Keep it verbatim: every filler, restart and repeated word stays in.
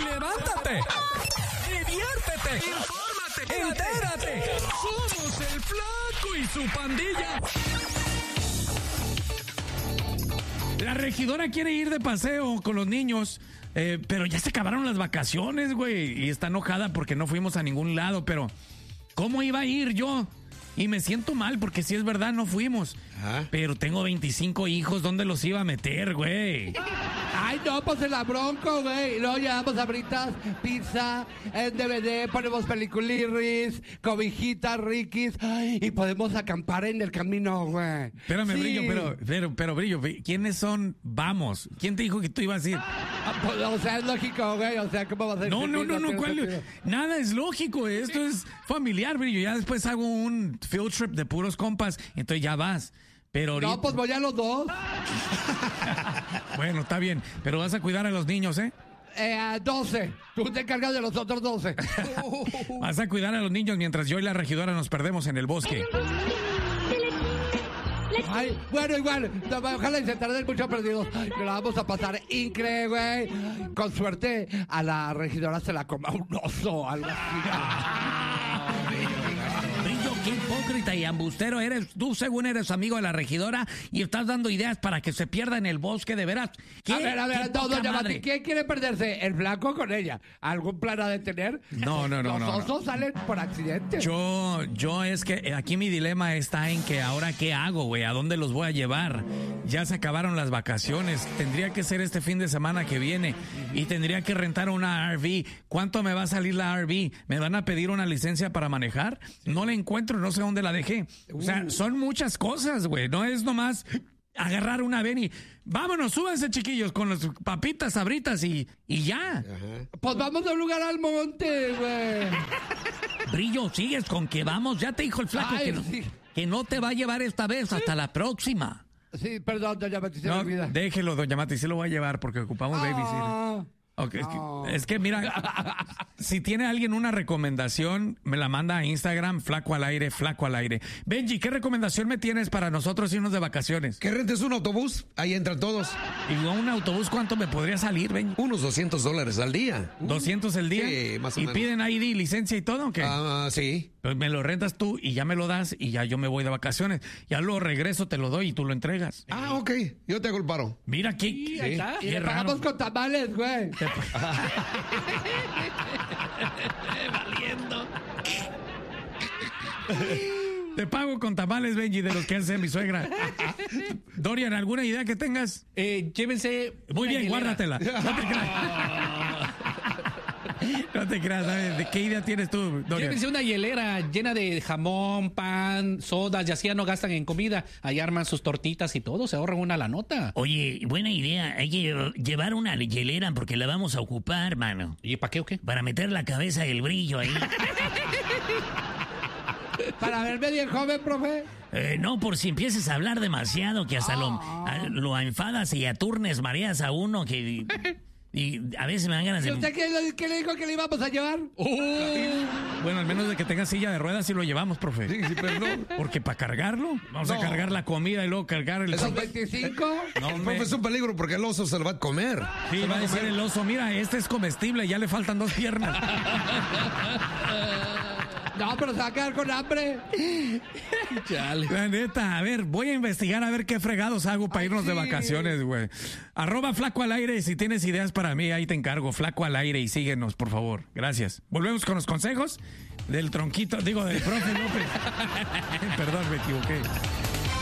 levántate, diviértete, infórmate, entérate. Somos el Flaco y su pandilla. La regidora quiere ir de paseo con los niños, eh, pero ya se acabaron las vacaciones, güey. Y está enojada porque no fuimos a ningún lado, pero ¿cómo iba a ir yo? Y me siento mal porque si es verdad no fuimos. ¿Ah? Pero tengo veinticinco hijos, ¿dónde los iba a meter, güey? Ay, no, pues en la Bronco, güey. Luego llevamos abritas, pizza, en D V D, ponemos peliculirris, cobijitas, riquis, ay, y podemos acampar en el camino, güey. Espérame, sí. Brillo, pero, pero, pero, Brillo, ¿quiénes son vamos? ¿Quién te dijo que tú ibas a ir? Ah, pues, o sea, es lógico, güey, o sea, ¿cómo va a ser? No, no, no, no, ¿cuál? Nada es lógico, esto es familiar, Brillo. Ya después hago un field trip de puros compas, entonces ya vas. Pero ahorita... No, pues voy a los dos. Bueno, está bien, pero vas a cuidar a los niños, ¿eh? Eh, doce. Tú te encargas de los otros doce. Vas a cuidar a los niños mientras yo y la regidora nos perdemos en el bosque. Ay, bueno, igual, ojalá y se tarden mucho perdidos. Nos la vamos a pasar increíble, güey. Con suerte, a la regidora se la coma un oso o algo así. Qué hipócrita y embustero eres. Tú, según eres amigo de la regidora, y estás dando ideas para que se pierda en el bosque, de veras. ¿Qué? A ver, a ver, no, doña Mati, ¿quién quiere perderse? ¿El Flaco con ella? ¿Algún plan ha de tener? No, no, no. Los no, osos no. salen por accidente. Yo, yo es que aquí mi dilema está en que ahora qué hago, güey, a dónde los voy a llevar. Ya se acabaron las vacaciones. Tendría que ser este fin de semana que viene y tendría que rentar una R V. ¿Cuánto me va a salir la R V? ¿Me van a pedir una licencia para manejar? No la encuentro, no sé dónde la dejé. O sea, son muchas cosas, güey. No es nomás agarrar una ven y vámonos, súbanse, chiquillos, con las papitas, sabritas y, y ya. Ajá. Pues vamos a un lugar al monte, güey. Brillo, sigues con que vamos. Ya te dijo el Flaco. Ay, que, no, sí. que no te va a llevar esta vez, ¿sí? Hasta la próxima. Sí, perdón, doña Mati, se no, me olvida. Déjelo, doña Mati, sí lo voy a llevar porque ocupamos ah. babysitter. Okay, no. es, que, es que mira, si tiene alguien una recomendación, me la manda a Instagram, Flaco al aire, Flaco al aire. Benji, ¿qué recomendación me tienes para nosotros irnos de vacaciones? Que rentes un autobús, ahí entran todos. ¿Y un autobús cuánto me podría salir, Benji? Unos doscientos dólares al día. ¿doscientos el día? Sí, más o ¿Y menos. piden I D, licencia y todo o qué? Ah, uh, sí. Pues me lo rentas tú y ya me lo das y ya yo me voy de vacaciones. Ya luego regreso, te lo doy y tú lo entregas. Ah, ok. Yo te hago el paro. Mira qué, sí, qué, qué y le pagamos con tamales, güey. Valiendo. Te pago con tamales, Benji, de los que hace mi suegra. Dorian, ¿alguna idea que tengas? Eh, llévense. Muy bien, guárdatela. No te creas. No te creas, ¿sabes? ¿De qué idea tienes tú, Dorian? Llévense una hielera llena de jamón, pan, sodas, y así ya no gastan en comida. Ahí arman sus tortitas y todo, se ahorran una la nota. Oye, buena idea. Hay que llevar una hielera porque la vamos a ocupar, mano. ¿Y para qué o qué? Para meter la cabeza del Brillo ahí. ¿Para verme bien joven, profe? Eh, no, por si empieces a hablar demasiado, que hasta oh. lo, a, lo enfadas y aturnes, mareas a uno que... Y a veces me dan ganas de... ¿Y usted qué, qué le dijo que le íbamos a llevar? Uh, bueno, al menos de que tenga silla de ruedas sí lo llevamos, profe. Sí, sí, perdón. Porque para cargarlo, vamos no. a cargar la comida y luego cargar el... ¿Esos veinticinco? No, el profe, es un peligro porque el oso se lo va a comer. Sí, va a decir el oso, mira, este es comestible, ya le faltan dos piernas. No, pero se va a quedar con hambre. Chale. La neta, a ver, voy a investigar a ver qué fregados hago para Ay, irnos sí. de vacaciones, güey. Arroba Flaco al aire, si tienes ideas para mí, ahí te encargo. Flaco al aire y síguenos, por favor. Gracias. Volvemos con los consejos del tronquito, digo, del profe López. Perdón, me equivoqué.